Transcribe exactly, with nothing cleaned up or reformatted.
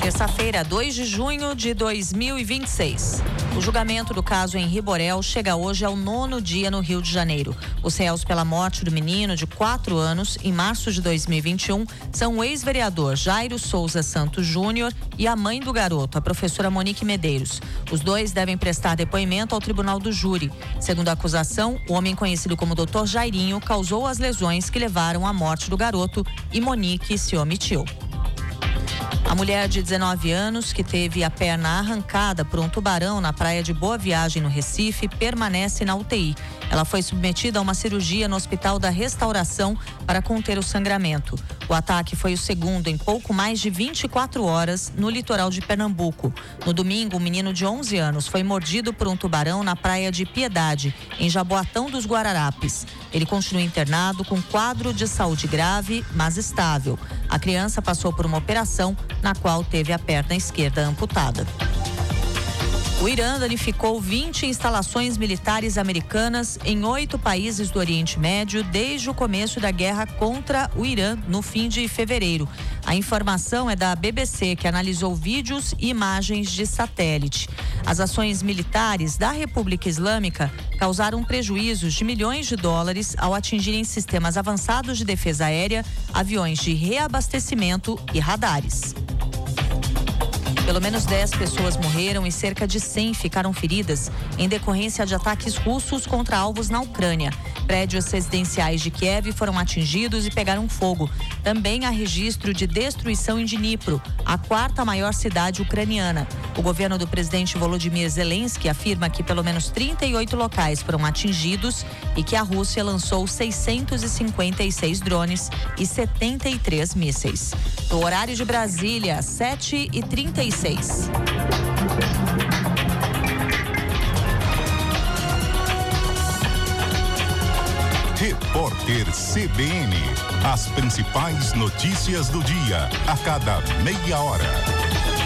Terça-feira, dois de junho de dois mil e vinte e seis. O julgamento do caso Henri Borel chega hoje ao nono dia no Rio de Janeiro. Os réus pela morte do menino de quatro anos, em março de dois mil e vinte e um, são o ex-vereador Jairo Souza Santos Júnior e a mãe do garoto, a professora Monique Medeiros. Os dois devem prestar depoimento ao tribunal do júri. Segundo a acusação, o homem conhecido como doutor Jairinho causou as lesões que levaram à morte do garoto e Monique se omitiu. A mulher de dezenove anos, que teve a perna arrancada por um tubarão na praia de Boa Viagem, no Recife, permanece na U T I. Ela foi submetida a uma cirurgia no Hospital da Restauração para conter o sangramento. O ataque foi o segundo em pouco mais de vinte e quatro horas no litoral de Pernambuco. No domingo, um menino de onze anos foi mordido por um tubarão na praia de Piedade, em Jaboatão dos Guararapes. Ele continua internado com quadro de saúde grave, mas estável. A criança passou por uma operação na qual teve a perna esquerda amputada. O Irã danificou vinte instalações militares americanas em oito países do Oriente Médio desde o começo da guerra contra o Irã, no fim de fevereiro. A informação é da B B C, que analisou vídeos e imagens de satélite. As ações militares da República Islâmica causaram prejuízos de milhões de dólares ao atingirem sistemas avançados de defesa aérea, aviões de reabastecimento e radares. Pelo menos dez pessoas morreram e cerca de cem ficaram feridas em decorrência de ataques russos contra alvos na Ucrânia. Prédios residenciais de Kiev foram atingidos e pegaram fogo. Também há registro de destruição em Dnipro, a quarta maior cidade ucraniana. O governo do presidente Volodymyr Zelensky afirma que pelo menos trinta e oito locais foram atingidos e que a Rússia lançou seiscentos e cinquenta e seis drones e setenta e três mísseis. No horário de Brasília, sete e trinta e seis. Repórter C B N. As principais notícias do dia, a cada meia hora.